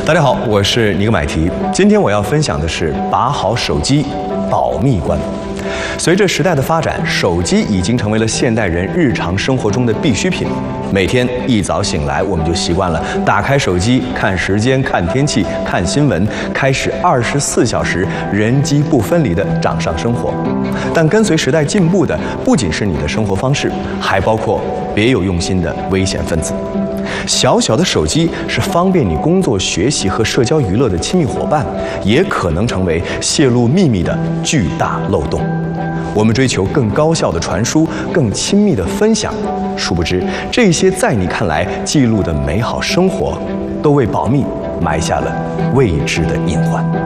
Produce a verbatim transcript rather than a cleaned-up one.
大家好，我是尼格买提。今天我要分享的是把好手机保密观。随着时代的发展，手机已经成为了现代人日常生活中的必需品。每天一早醒来，我们就习惯了打开手机看时间、看天气、看新闻，开始二十四小时人机不分离的掌上生活。但跟随时代进步的，不仅是你的生活方式，还包括别有用心的危险分子。小小的手机是方便你工作、学习和社交娱乐的亲密伙伴，也可能成为泄露秘密的巨大漏洞。我们追求更高效的传输、更亲密的分享，殊不知这些在你看来记录的美好生活，都为保密埋下了未知的隐患。